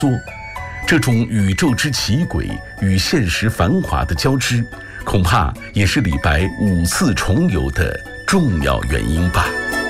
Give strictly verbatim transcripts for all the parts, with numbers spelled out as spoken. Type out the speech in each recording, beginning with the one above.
这种宇宙之奇诡与现实繁华的交织，恐怕也是李白五次重游的重要原因吧。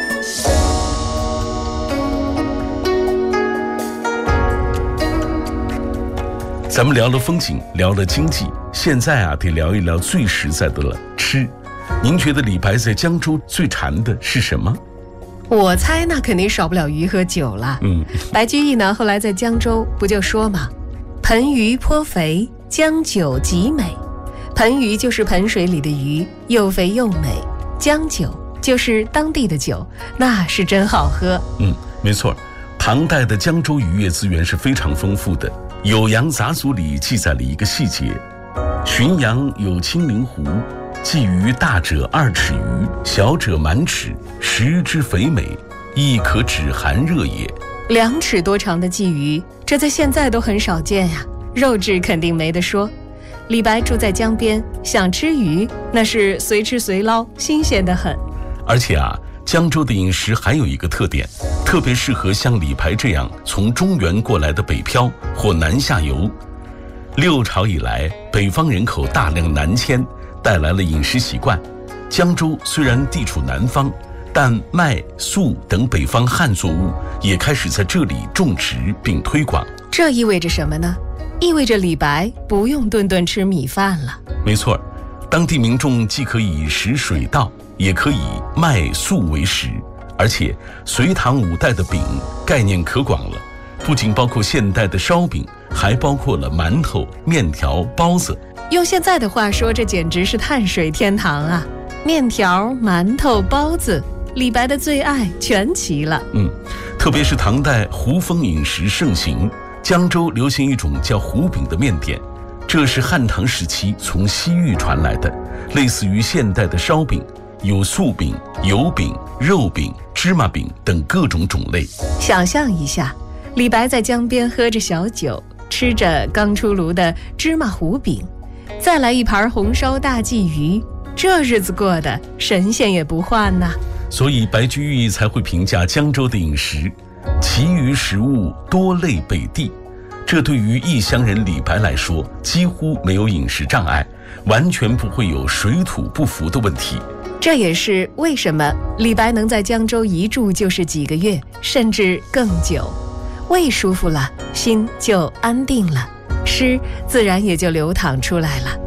咱们聊了风景，聊了经济，现在啊，得聊一聊最实在的了，吃。您觉得李白在江州最馋的是什么？ 我猜那肯定少不了鱼和酒了。 嗯， 白居易呢，后来在江州不就说嘛，盆鱼颇肥，江酒极美。盆鱼就是盆水里的鱼，又肥又美。江酒就是当地的酒，那是真好喝。 嗯，没错，唐代的江州渔业资源是非常丰富的。《酉阳杂俎》里记载了一个细节：浔阳有青灵湖，鲫鱼大者二尺余，小者满尺，食之肥美，亦可止寒热也。 两尺多长的鲫鱼，这在现在都很少见呀，肉质肯定没得说。李白住在江边，想吃鱼，那是随吃随捞，新鲜得很。 而且啊，江州的饮食还有一个特点，特别适合像李白这样从中原过来的北漂或南下游。六朝以来，北方人口大量南迁，带来了饮食习惯。江州虽然地处南方，但麦、粟等北方旱作物也开始在这里种植并推广。 这意味着什么呢？意味着李白不用顿顿吃米饭了。 没错，当地民众既可以食水稻，也可以麦粟为食。而且隋唐五代的饼概念可广了，不仅包括现代的烧饼，还包括了馒头、面条、包子。 用现在的话说，这简直是碳水天堂啊！面条、馒头、包子，李白的最爱全齐了。 嗯，特别是唐代胡风饮食盛行，江州流行一种叫胡饼的面点，这是汉唐时期从西域传来的，类似于现代的烧饼，有素饼、油饼、肉饼、芝麻饼等各种种类。 想象一下，李白在江边喝着小酒，吃着刚出炉的芝麻糊饼，再来一盘红烧大鲫鱼，这日子过得神仙也不换呐。 所以白居易才会评价江州的饮食，其余食物多类北地。这对于异乡人李白来说，几乎没有饮食障碍，完全不会有水土不服的问题。 这也是为什么李白能在江州一住就是几个月，甚至更久。胃舒服了，心就安定了，诗自然也就流淌出来了。